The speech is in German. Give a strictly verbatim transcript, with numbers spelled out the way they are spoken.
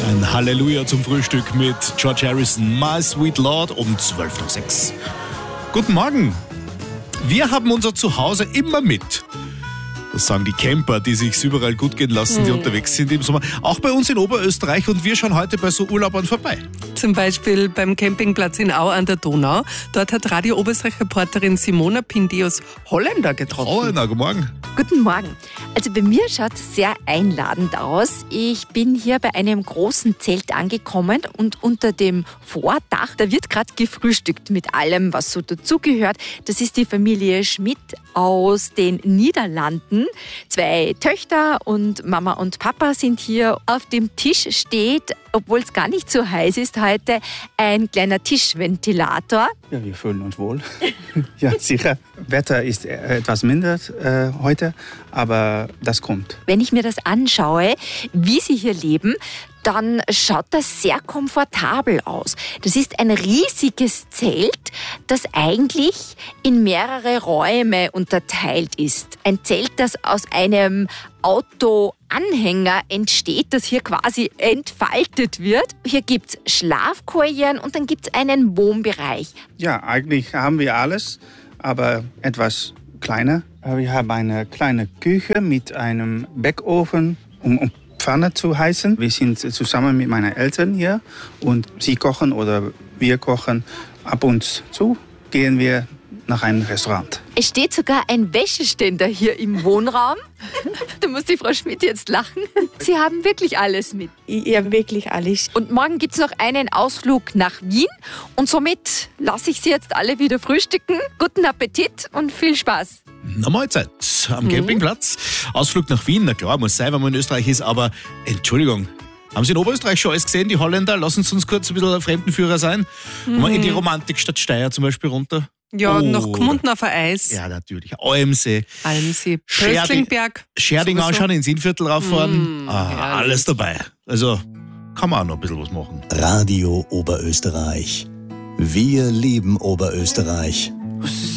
Ein Halleluja zum Frühstück mit George Harrison, My Sweet Lord um zwölf nach sechs. Guten Morgen. Wir haben unser Zuhause immer mit. Das sagen die Camper, die sich überall gut gehen lassen, die mhm. unterwegs sind im Sommer. Auch bei uns in Oberösterreich, und wir schauen heute bei so Urlaubern vorbei. Zum Beispiel beim Campingplatz in Au an der Donau. Dort hat Radio Oberösterreich-Reporterin Simona Pindeus Holländer getroffen. Holländer, guten Morgen. Guten Morgen. Also bei mir schaut es sehr einladend aus. Ich bin hier bei einem großen Zelt angekommen und unter dem Vordach, da wird gerade gefrühstückt mit allem, was so dazugehört. Das ist die Familie Schmidt aus den Niederlanden. Zwei Töchter und Mama und Papa sind hier. Auf dem Tisch steht, obwohl es gar nicht so heiß ist heute, ein kleiner Tischventilator. Ja, wir fühlen uns wohl. Ja, sicher. Wetter ist etwas minder äh, heute, aber das kommt. Wenn ich mir das anschaue, wie sie hier leben, dann schaut das sehr komfortabel aus. Das ist ein riesiges Zelt, das eigentlich in mehrere Räume unterteilt ist. Ein Zelt, das aus einem Autoanhänger entsteht, das hier quasi entfaltet wird. Hier gibt es Schlafkojen und dann gibt es einen Wohnbereich. Ja, eigentlich haben wir alles, aber etwas kleiner. Wir haben eine kleine Küche mit einem Backofen, um, um Pfanne zu heißen. Wir sind zusammen mit meinen Eltern hier und sie kochen oder wir kochen. Ab und zu gehen wir nach einem Restaurant. Es steht sogar ein Wäscheständer hier im Wohnraum. Da muss die Frau Schmidt jetzt lachen. Sie haben wirklich alles mit. Ja, wirklich alles. Und morgen gibt es noch einen Ausflug nach Wien. Und somit lasse ich Sie jetzt alle wieder frühstücken. Guten Appetit und viel Spaß. Na, Mahlzeit am Campingplatz. Mhm. Ausflug nach Wien, na klar, muss sein, wenn man in Österreich ist. Aber Entschuldigung, haben Sie in Oberösterreich schon alles gesehen, die Holländer? Lassen Sie uns kurz ein bisschen Fremdenführer sein. Mhm. In die Romantikstadt Steyr zum Beispiel runter. Ja, oh, nach Gmunden auf ein Eis. Ja, natürlich. Almsee. Almsee. Pöstlingberg. Scherding anschauen, ins Innviertel rauffahren. Mm, ah, alles dabei. Also kann man auch noch ein bisschen was machen. Radio Oberösterreich. Wir lieben Oberösterreich.